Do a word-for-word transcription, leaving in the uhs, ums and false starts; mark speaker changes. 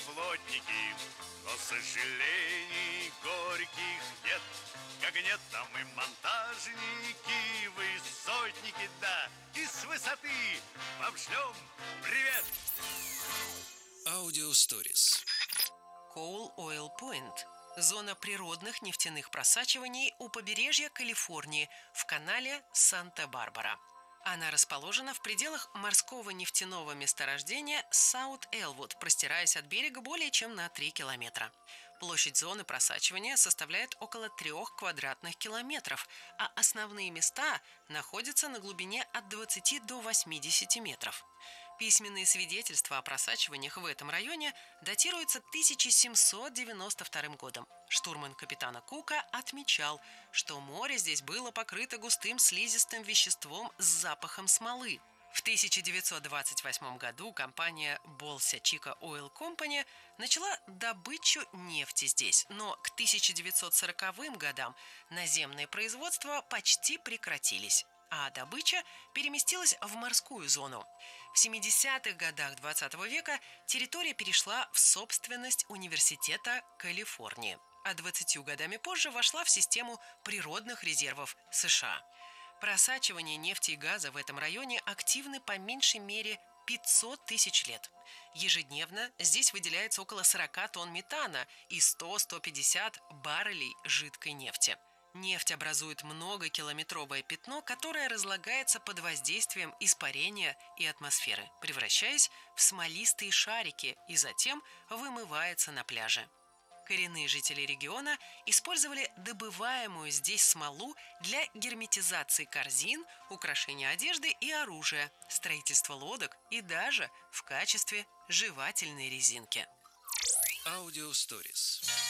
Speaker 1: плотники, но сожалений горьких нет. Как нет там и монтажники, высотники, да, и с высоты вам шлем привет!
Speaker 2: Audio Stories.
Speaker 3: Coal Oil Point – зона природных нефтяных просачиваний у побережья Калифорнии в канале Санта-Барбара. Она расположена в пределах морского нефтяного месторождения Саут-Элвуд, простираясь от берега более чем на три километра. Площадь зоны просачивания составляет около трех квадратных километров, а основные места находятся на глубине от двадцати до восьмидесяти метров. Письменные свидетельства о просачиваниях в этом районе датируются тысяча семьсот девяносто вторым годом. Штурман капитана Кука отмечал, что море здесь было покрыто густым слизистым веществом с запахом смолы. В тысяча девятьсот двадцать восьмом году компания Bolsa Chica Oil Company начала добычу нефти здесь, но к тысяча девятьсот сороковым годам наземные производства почти прекратились, а добыча переместилась в морскую зону. В семидесятых годах двадцатого века территория перешла в собственность Университета Калифорнии, а двадцатью годами позже вошла в систему природных резервов США. Просачивание нефти и газа в этом районе активны по меньшей мере пятьсот тысяч лет. Ежедневно здесь выделяется около сорока тонн метана и сто - сто пятьдесят баррелей жидкой нефти. Нефть образует многокилометровое пятно, которое разлагается под воздействием испарения и атмосферы, превращаясь в смолистые шарики и затем вымывается на пляже. Коренные жители региона использовали добываемую здесь смолу для герметизации корзин, украшения одежды и оружия, строительства лодок и даже в качестве жевательной резинки.
Speaker 2: Audio Stories.